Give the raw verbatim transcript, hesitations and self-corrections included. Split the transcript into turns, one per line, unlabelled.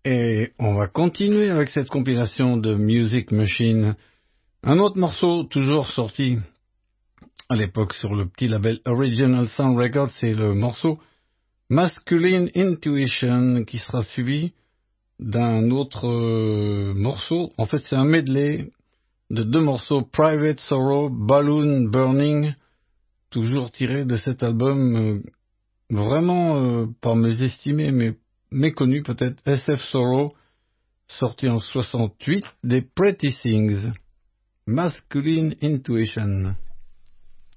Et on va continuer avec cette compilation de Music Machine. Un autre morceau, toujours sorti à l'époque sur le petit label Original Sound Records, c'est le morceau Masculine Intuition, qui sera suivi d'un autre euh, morceau. En fait, c'est un medley de deux morceaux, Private Sorrow, Balloon Burning, toujours tiré de cet album, euh, vraiment euh, par mes estimés, mais méconnu peut-être, S F Sorrow, sorti en soixante-huit, des Pretty Things, Masculine Intuition.